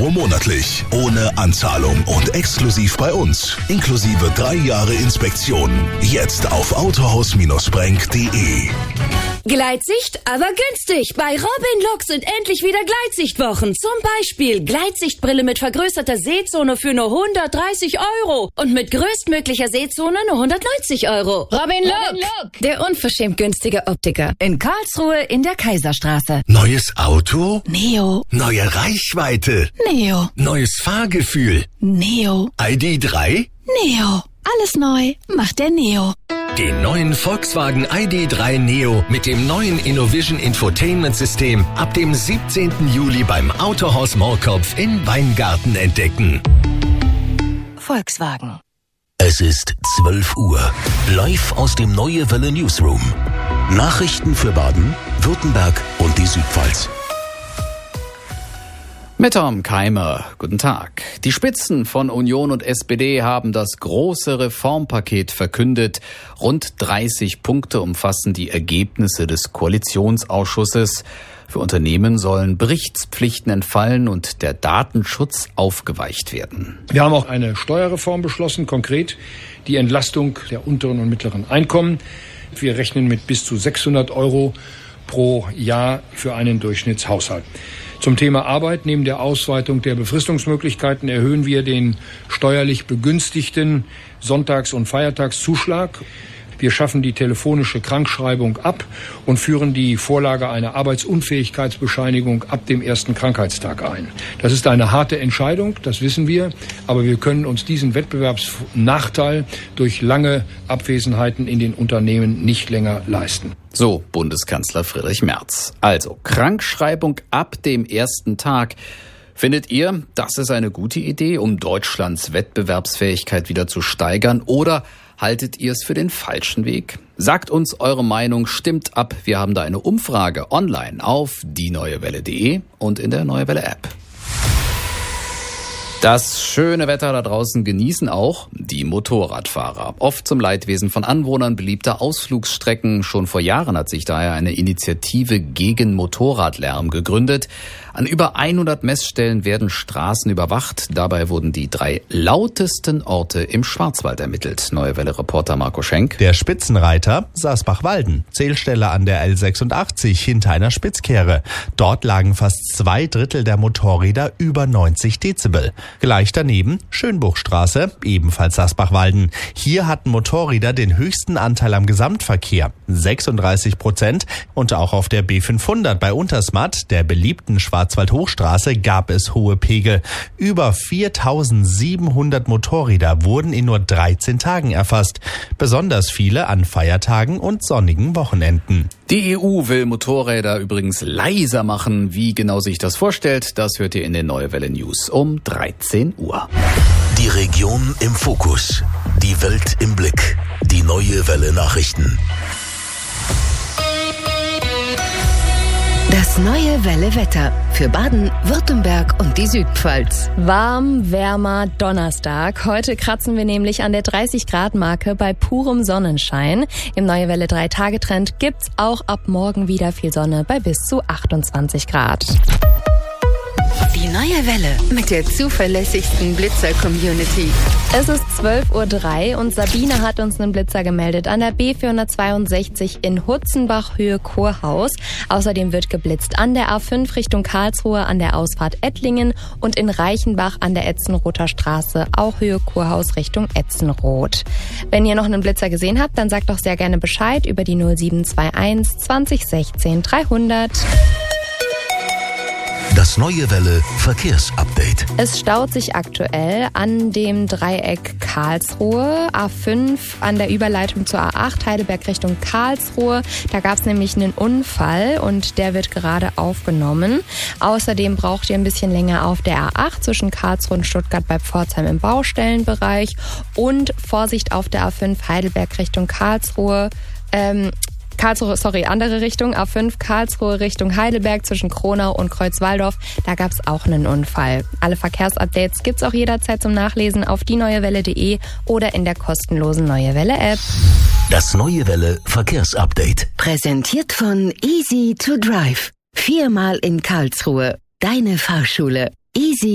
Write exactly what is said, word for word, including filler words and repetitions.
Euro monatlich. Ohne Anzahlung und exklusiv bei uns. Inklusive drei Jahre Inspektion. Jetzt auf autohaus Bindestrich brenk punkt de. Gleitsicht, aber günstig. Bei Robin Look sind endlich wieder Gleitsichtwochen. Zum Beispiel Gleitsichtbrille mit vergrößerter Sehzone für nur hundertdreißig Euro. Und mit größtmöglicher Sehzone nur hundertneunzig Euro. Robin Look, Robin Look, der unverschämt günstige Optiker. In Karlsruhe in der Kaiserstraße. Neues Auto? Neo. Neue Reichweite? Neo. Neues Fahrgefühl? Neo. I D drei? Neo. Alles neu macht der Neo. Den neuen Volkswagen I D drei Neo mit dem neuen InnoVision Infotainment System ab dem siebzehnten Juli beim Autohaus Moorkopf in Weingarten entdecken. Volkswagen. Es ist zwölf Uhr. Live aus dem Neue Welle Newsroom. Nachrichten für Baden, Württemberg und die Südpfalz. Mit Tom Keimer, guten Tag. Die Spitzen von Union und S P D haben das große Reformpaket verkündet. Rund dreißig Punkte umfassen die Ergebnisse des Koalitionsausschusses. Für Unternehmen sollen Berichtspflichten entfallen und der Datenschutz aufgeweicht werden. Wir haben auch eine Steuerreform beschlossen, konkret die Entlastung der unteren und mittleren Einkommen. Wir rechnen mit bis zu sechshundert Euro pro Jahr für einen Durchschnittshaushalt. Zum Thema Arbeit, neben der Ausweitung der Befristungsmöglichkeiten erhöhen wir den steuerlich begünstigten Sonntags- und Feiertagszuschlag. Wir schaffen die telefonische Krankschreibung ab und führen die Vorlage einer Arbeitsunfähigkeitsbescheinigung ab dem ersten Krankheitstag ein. Das ist eine harte Entscheidung, das wissen wir, aber wir können uns diesen Wettbewerbsnachteil durch lange Abwesenheiten in den Unternehmen nicht länger leisten. So Bundeskanzler Friedrich Merz. Also Krankschreibung ab dem ersten Tag. Findet ihr, das ist eine gute Idee, um Deutschlands Wettbewerbsfähigkeit wieder zu steigern, oder haltet ihr es für den falschen Weg? Sagt uns eure Meinung, stimmt ab. Wir haben da eine Umfrage online auf die neue welle punkt de und in der Neue Welle App. Das schöne Wetter da draußen genießen auch die Motorradfahrer. Oft zum Leidwesen von Anwohnern beliebter Ausflugsstrecken. Schon vor Jahren hat sich daher eine Initiative gegen Motorradlärm gegründet. An über hundert Messstellen werden Straßen überwacht. Dabei wurden die drei lautesten Orte im Schwarzwald ermittelt. Neue Welle-Reporter Marco Schenk. Der Spitzenreiter Saßbach-Walden, Zählstelle an der L sechsundachtzig hinter einer Spitzkehre. Dort lagen fast zwei Drittel der Motorräder über neunzig Dezibel. Gleich daneben Schönbuchstraße, ebenfalls Saßbach-Walden. Hier hatten Motorräder den höchsten Anteil am Gesamtverkehr, sechsunddreißig Prozent. Und auch auf der B fünfhundert bei Untersmatt, der beliebten Schwarzwald-Hochstraße, gab es hohe Pegel. Über viertausendsiebenhundert Motorräder wurden in nur dreizehn Tagen erfasst. Besonders viele an Feiertagen und sonnigen Wochenenden. Die E U will Motorräder übrigens leiser machen. Wie genau sich das vorstellt, das hört ihr in den Neue Welle News um dreizehn Uhr. Die Region im Fokus. Die Welt im Blick. Die Neue Welle Nachrichten. Das Neue Welle Wetter für Baden, Württemberg und die Südpfalz. Warm, wärmer Donnerstag. Heute kratzen wir nämlich an der dreißig Grad Marke bei purem Sonnenschein. Im Neue Welle drei Tage Trend gibt's auch ab morgen wieder viel Sonne bei bis zu achtundzwanzig Grad. Die Neue Welle mit der zuverlässigsten Blitzer-Community. Es ist zwölf Uhr drei und Sabine hat uns einen Blitzer gemeldet an der B vierhundertzweiundsechzig in Hutzenbach Höhe Kurhaus. Außerdem wird geblitzt an der A fünf Richtung Karlsruhe an der Ausfahrt Ettlingen und in Reichenbach an der Etzenrother Straße, auch Höhe Kurhaus Richtung Etzenroth. Wenn ihr noch einen Blitzer gesehen habt, dann sagt doch sehr gerne Bescheid über die null sieben zwei eins zwanzig sechzehn dreihundert. Das Neue Welle Verkehrsupdate. Es staut sich aktuell an dem Dreieck Karlsruhe, A fünf an der Überleitung zur A acht, Heidelberg Richtung Karlsruhe. Da gab es nämlich einen Unfall und der wird gerade aufgenommen. Außerdem braucht ihr ein bisschen länger auf der A acht zwischen Karlsruhe und Stuttgart bei Pforzheim im Baustellenbereich. Und Vorsicht auf der A fünf Heidelberg Richtung Karlsruhe. Ähm, Karlsruhe, sorry, andere Richtung, A fünf Karlsruhe Richtung Heidelberg zwischen Kronau und Kreuzwaldorf. Da gab es auch einen Unfall. Alle Verkehrsupdates gibt's auch jederzeit zum Nachlesen auf die neue welle punkt de oder in der kostenlosen Neue Welle App. Das Neue Welle Verkehrsupdate. Präsentiert von Easy to Drive. Viermal in Karlsruhe. Deine Fahrschule. Easy